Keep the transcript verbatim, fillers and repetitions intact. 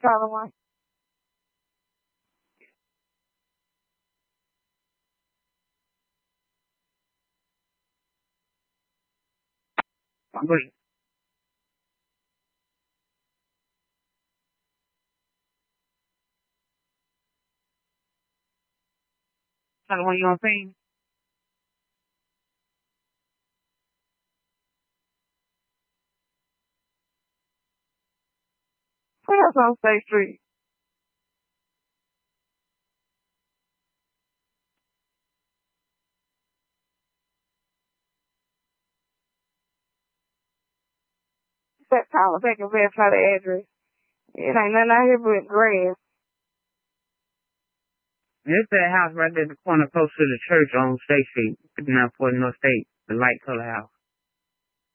Color one. Wait. Color one, you on scene? Put us on State Street. That call back and verify the address. It ain't nothing out here but grass. It's that house right there at the corner close to the church on State Street, fifty-nine forty North State, the light color house.